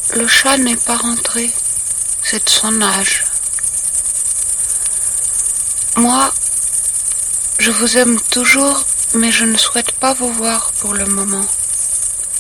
Le chat n'est pas rentré, c'est de son âge. Moi, je vous aime toujours, mais je ne souhaite pas vous voir pour le moment.